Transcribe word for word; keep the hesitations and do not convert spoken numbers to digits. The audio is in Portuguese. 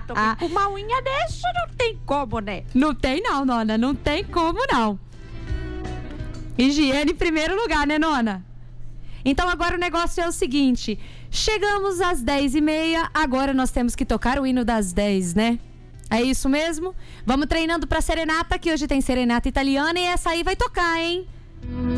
Também com uma unha dessa não tem como, né? Não tem não, Nona. Não tem como não. Higiene em primeiro lugar, né, Nona? Então agora o negócio é o seguinte. Chegamos às dez e meia. Agora nós temos que tocar o hino das dez, né? É isso mesmo? Vamos treinando pra serenata, que hoje tem serenata italiana. E essa aí vai tocar, hein?